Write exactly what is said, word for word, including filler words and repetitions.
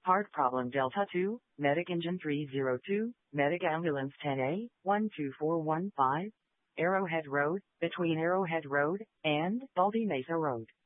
Heart problem Delta two, Medic Engine three zero two, Medic Ambulance ten A, one two four one five, Arrowhead Road, between Arrowhead Road and Baldy Mesa Road.